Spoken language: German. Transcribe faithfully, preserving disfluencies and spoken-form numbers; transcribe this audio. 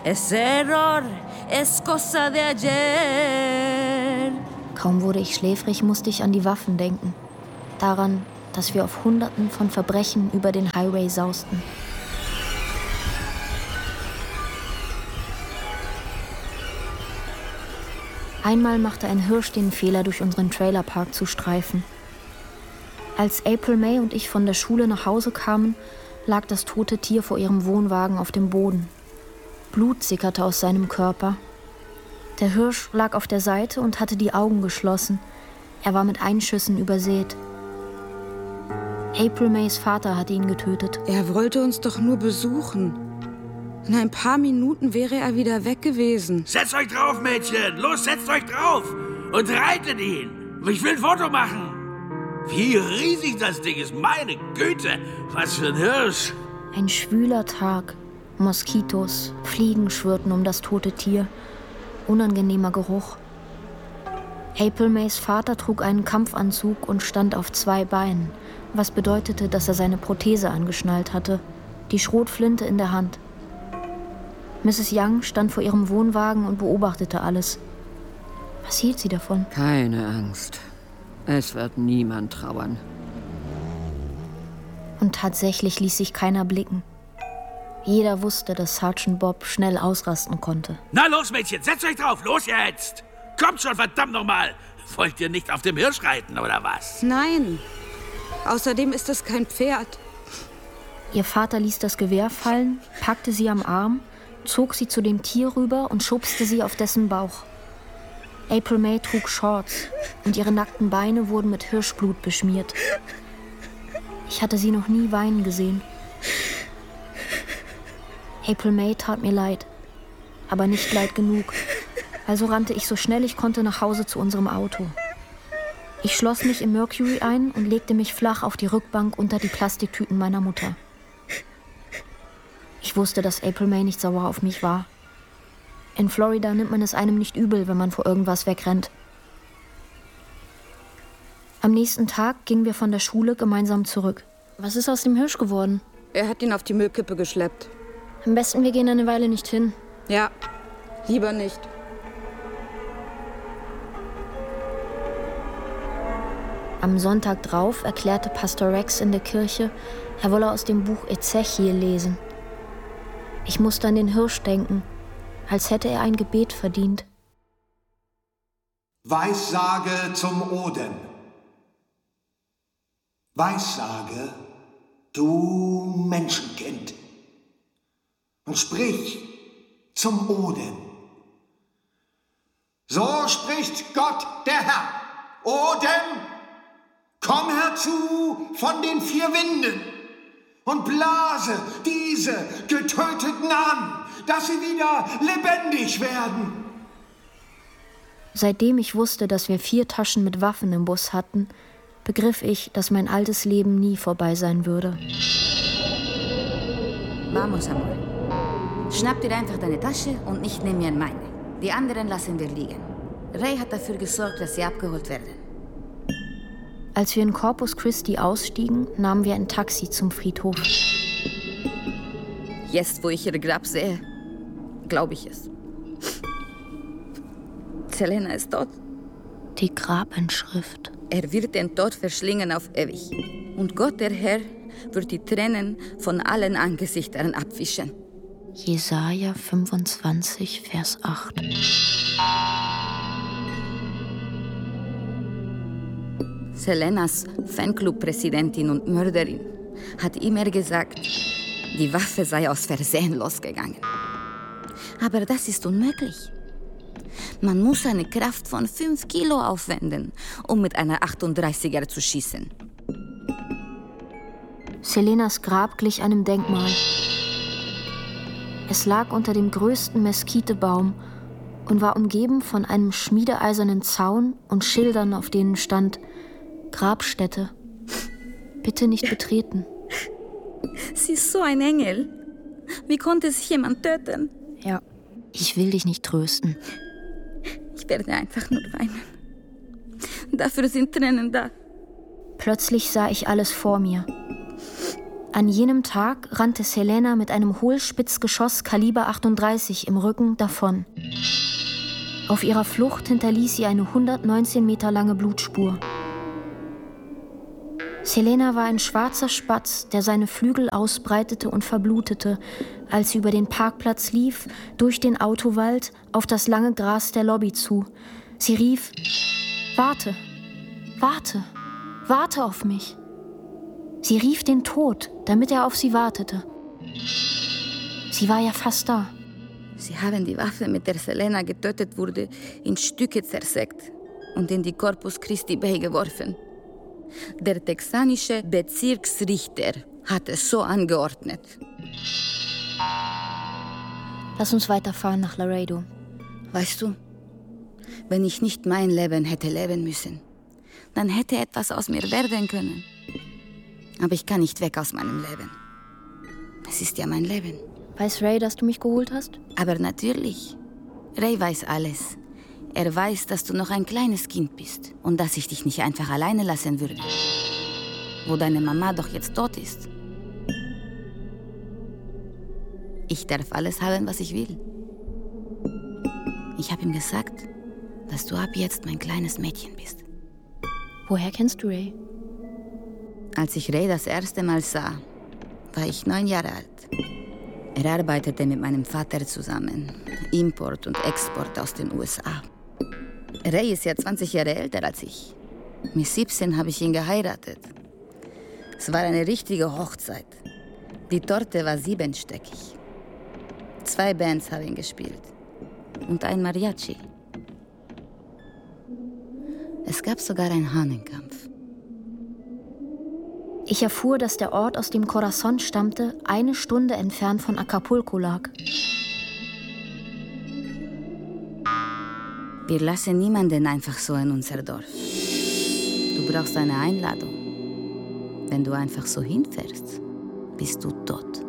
Es error, es cosa de ayer. Kaum wurde ich schläfrig, musste ich an die Waffen denken. Daran, dass wir auf Hunderten von Verbrechen über den Highway sausten. Einmal machte ein Hirsch den Fehler, durch unseren Trailerpark zu streifen. Als April May und ich von der Schule nach Hause kamen, lag das tote Tier vor ihrem Wohnwagen auf dem Boden. Blut sickerte aus seinem Körper. Der Hirsch lag auf der Seite und hatte die Augen geschlossen. Er war mit Einschüssen übersät. April Mays Vater hatte ihn getötet. Er wollte uns doch nur besuchen. In ein paar Minuten wäre er wieder weg gewesen. Setzt euch drauf, Mädchen! Los, setzt euch drauf! Und reitet ihn! Ich will ein Foto machen! Wie riesig das Ding ist, meine Güte! Was für ein Hirsch! Ein schwüler Tag. Moskitos, Fliegen schwirrten um das tote Tier. Unangenehmer Geruch. April Mays Vater trug einen Kampfanzug und stand auf zwei Beinen, was bedeutete, dass er seine Prothese angeschnallt hatte, die Schrotflinte in der Hand. Misses Young stand vor ihrem Wohnwagen und beobachtete alles. Was hielt sie davon? Keine Angst. Es wird niemand trauern. Und tatsächlich ließ sich keiner blicken. Jeder wusste, dass Sergeant Bob schnell ausrasten konnte. Na los, Mädchen, setzt euch drauf, los jetzt! Kommt schon, verdammt nochmal! Wollt ihr nicht auf dem Hirsch reiten, oder was? Nein. Außerdem ist es kein Pferd. Ihr Vater ließ das Gewehr fallen, packte sie am Arm, zog sie zu dem Tier rüber und schubste sie auf dessen Bauch. April May trug Shorts und ihre nackten Beine wurden mit Hirschblut beschmiert. Ich hatte sie noch nie weinen gesehen. April May tat mir leid, aber nicht leid genug. Also rannte ich so schnell ich konnte nach Hause zu unserem Auto. Ich schloss mich im Mercury ein und legte mich flach auf die Rückbank unter die Plastiktüten meiner Mutter. Ich wusste, dass April May nicht sauer auf mich war. In Florida nimmt man es einem nicht übel, wenn man vor irgendwas wegrennt. Am nächsten Tag gingen wir von der Schule gemeinsam zurück. Was ist aus dem Hirsch geworden? Er hat ihn auf die Müllkippe geschleppt. Am besten, wir gehen eine Weile nicht hin. Ja, lieber nicht. Am Sonntag drauf erklärte Pastor Rex in der Kirche, er wolle aus dem Buch Ezechiel lesen. Ich musste an den Hirsch denken, als hätte er ein Gebet verdient. Weissage zum Odem. Weissage, du Menschenkind, und sprich zum Odem. So spricht Gott, der Herr. Odem, komm herzu von den vier Winden und blase diese Getöteten an, dass sie wieder lebendig werden. Seitdem ich wusste, dass wir vier Taschen mit Waffen im Bus hatten, begriff ich, dass mein altes Leben nie vorbei sein würde. Vamos, Amor. Schnapp dir einfach deine Tasche und nicht nimm mir meine. Die anderen lassen wir liegen. Ray hat dafür gesorgt, dass sie abgeholt werden. Als wir in Corpus Christi ausstiegen, nahmen wir ein Taxi zum Friedhof. Jetzt, wo ich ihr Grab sehe, glaube ich es. Selena ist tot. Die Grabinschrift. Er wird den Tod verschlingen auf ewig. Und Gott, der Herr, wird die Tränen von allen Angesichtern abwischen. Jesaja fünfundzwanzig, Vers acht. Selenas Fanclub-Präsidentin und Mörderin hat immer gesagt, die Waffe sei aus Versehen losgegangen. Aber das ist unmöglich. Man muss eine Kraft von fünf Kilo aufwenden, um mit einer achtunddreißiger zu schießen. Selenas Grab glich einem Denkmal. Es lag unter dem größten Meskitebaum und war umgeben von einem schmiedeeisernen Zaun und Schildern, auf denen stand: Grabstätte. Bitte nicht betreten. Sie ist so ein Engel. Wie konnte sich jemand töten? Ja, ich will dich nicht trösten. Ich werde einfach nur weinen. Dafür sind Tränen da. Plötzlich sah ich alles vor mir. An jenem Tag rannte Selena mit einem Hohlspitzgeschoss Kaliber achtunddreißig im Rücken davon. Auf ihrer Flucht hinterließ sie eine hundertneunzehn Meter lange Blutspur. Selena war ein schwarzer Spatz, der seine Flügel ausbreitete und verblutete, als sie über den Parkplatz lief, durch den Autowald, auf das lange Gras der Lobby zu. Sie rief: »Warte, warte, warte auf mich.« Sie rief den Tod, damit er auf sie wartete. Sie war ja fast da. Sie haben die Waffe, mit der Selena getötet wurde, in Stücke zersägt und in die Corpus Christi Bay geworfen. Der texanische Bezirksrichter hat es so angeordnet. Lass uns weiterfahren nach Laredo. Weißt du, wenn ich nicht mein Leben hätte leben müssen, dann hätte etwas aus mir werden können. Aber ich kann nicht weg aus meinem Leben. Es ist ja mein Leben. Weiß Ray, dass du mich geholt hast? Aber natürlich. Ray weiß alles. Er weiß, dass du noch ein kleines Kind bist und dass ich dich nicht einfach alleine lassen würde. Wo deine Mama doch jetzt tot ist. Ich darf alles haben, was ich will. Ich habe ihm gesagt, dass du ab jetzt mein kleines Mädchen bist. Woher kennst du Ray? Als ich Ray das erste Mal sah, war ich neun Jahre alt. Er arbeitete mit meinem Vater zusammen. Import und Export aus den U S A. Ray ist ja zwanzig Jahre älter als ich. Mit siebzehn habe ich ihn geheiratet. Es war eine richtige Hochzeit. Die Torte war siebenstöckig. Zwei Bands haben gespielt. Und ein Mariachi. Es gab sogar einen Hahnenkampf. Ich erfuhr, dass der Ort, aus dem Corazon stammte, eine Stunde entfernt von Acapulco lag. Wir lassen niemanden einfach so in unser Dorf. Du brauchst eine Einladung. Wenn du einfach so hinfährst, bist du tot.